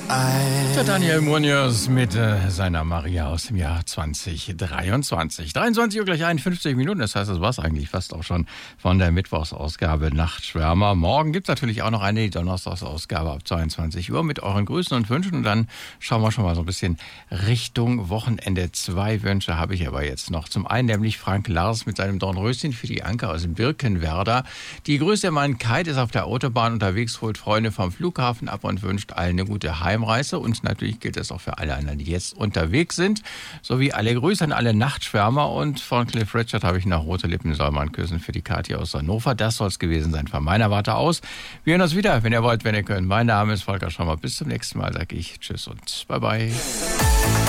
Der Daniel Munoz mit seiner Maria aus dem Jahr 2023. 23 Uhr gleich 51 Minuten, das heißt, das war es eigentlich fast auch schon von der Mittwochsausgabe Nachtschwärmer. Morgen gibt es natürlich auch noch eine Donnerstagsausgabe ab 22 Uhr mit euren Grüßen und Wünschen. Und dann schauen wir schon mal so ein bisschen Richtung Wochenende. 2 Wünsche habe ich aber jetzt noch. Zum einen nämlich Frank Lars mit seinem Dornröschen für die Anke aus Birkenwerder. Die größte Mann Kite ist auf der Autobahn unterwegs, holt Freunde vom Flughafen ab und wünscht allen eine gute Heimreise. Und natürlich gilt das auch für alle anderen, die jetzt unterwegs sind. Sowie alle Grüße an alle Nachtschwärmer. Und von Cliff Richard habe ich noch rote Lippen, soll man küssen für die Kathi aus Hannover. Das soll es gewesen sein von meiner Warte aus. Wir hören uns wieder, wenn ihr wollt, wenn ihr könnt. Mein Name ist Volker Schommer. Bis zum nächsten Mal sage ich Tschüss und Bye-bye.